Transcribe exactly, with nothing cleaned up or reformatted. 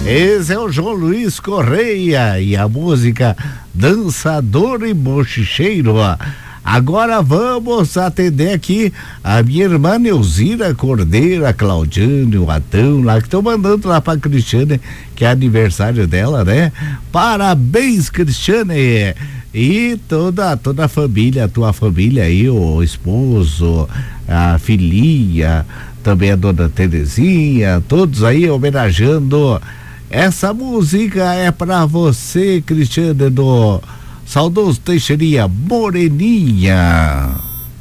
Esse é o João Luiz Correia e a música Dançador e Bochicheiro. Agora vamos atender aqui a minha irmã Neuzira Cordeiro, a Claudiane, o Adão lá, que estão mandando lá pra Cristiane, que é aniversário dela, né? Parabéns, Cristiane! E toda, toda a família, a tua família aí, o esposo, a filhinha, também a dona Terezinha, todos aí homenageando. Essa música é pra você, Cristiane, do saudoso Teixeirinha Moreninha.